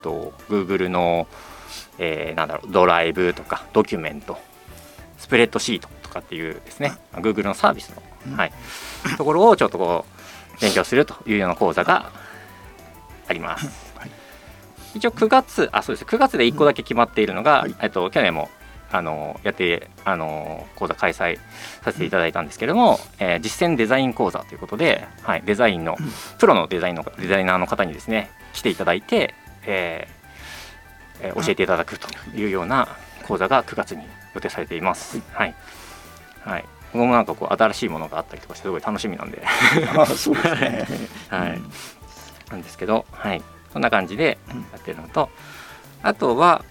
Google の、ドライブとかドキュメント、スプレッドシートとかっていうですね、Google のサービスの、ところをちょっとこう勉強するというような講座があります。一応9月で1個だけ決まっているのが、去年もやって講座開催させていただいたんですけれども、実践デザイン講座ということで、デザインのプロのデザイナーの方にですね来ていただいて、教えていただくというような講座が9月に予定されています。僕もなんかこう新しいものがあったりとかしてすごい楽しみなんでそうですねなんですけど、そんな感じでやってるのと、あとは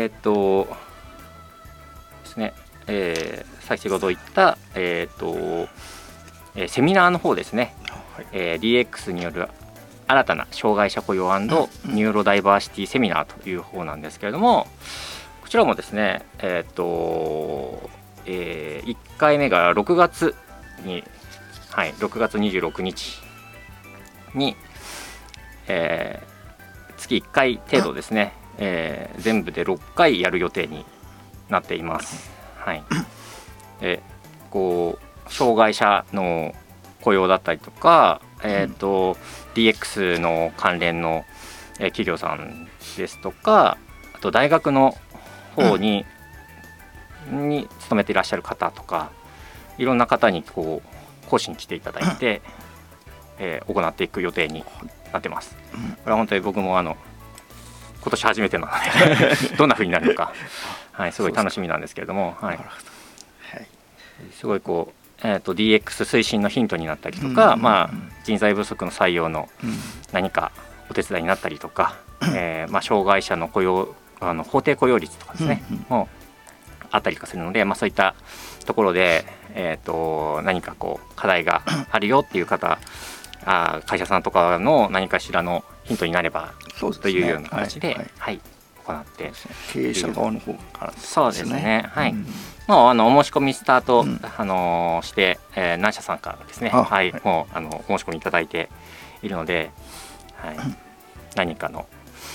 ですね、先ほど言った、セミナーの方ですね、DX による新たな障害者雇用&ニューロダイバーシティセミナーという方なんですけれども、こちらもですね、1回目が6月に、6月26日に、月1回程度ですね、全部で6回やる予定になっています。こう障害者の雇用だったりとか、DX の関連の企業さんですとか、あと大学の方に勤めていらっしゃる方とか、いろんな方にこう講師に来ていただいて、行っていく予定になってます。これは本当に僕も今年初めてなのでどんな風になるのか、すごい楽しみなんですけれども、すごいこう、DX 推進のヒントになったりとか、人材不足の採用の何かお手伝いになったりとか、障害者の雇用法定雇用率とかですね、もあったりとかするので、そういったところで、何かこう課題があるよっていう方、会社さんとかの何かしらのヒントになればというような形で行って経営者側の方からそうですね。もうお申し込みスタート、して、何社さんかですね、もうお申し込みいただいているので、何かの、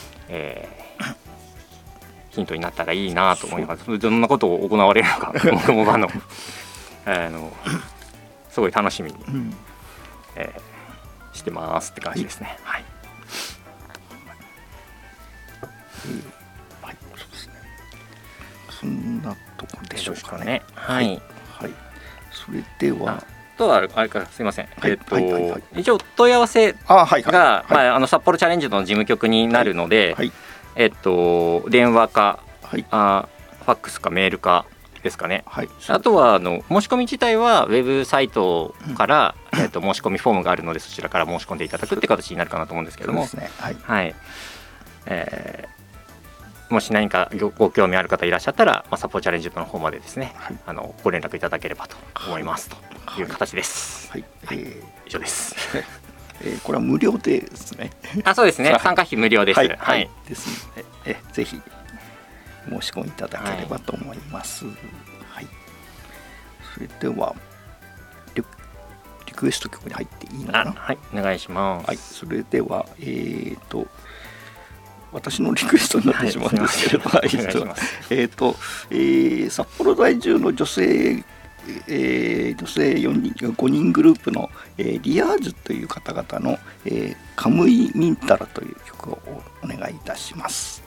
ヒントになったらいいなと思います。どんなことを行われるのか僕もすごい楽しみに、してますって感じですね。 そんなところでしょうかね。それではあとはあれからすいません、一応問い合わせが札幌チャレンジの事務局になるので、電話か、ファックスかメールかですかね。あとは申し込み自体はウェブサイトから、申し込みフォームがあるので、そちらから申し込んでいただくって形になるかなと思うんですけども、もし何かご興味ある方いらっしゃったら、札幌チャレンジの方までですね、ご連絡いただければと思いますという形です。以上です。 これは無料ですね。 そうですね。参加費無料です。 ですので、ぜひ申し込みいただければと思います。それではリクエスト曲に入っていいのかな。 お願いします。 それでは私のリクエストになってしまうんですけれど、札幌在住の女性5人グループの、リアージュという方々の、カムイミンタラという曲をお願いいたします。